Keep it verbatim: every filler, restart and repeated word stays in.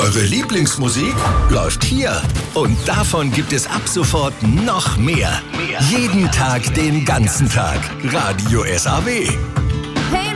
Eure Lieblingsmusik läuft hier. Und davon gibt es ab sofort noch mehr. Jeden Tag, den ganzen Tag. Radio S A W. Hey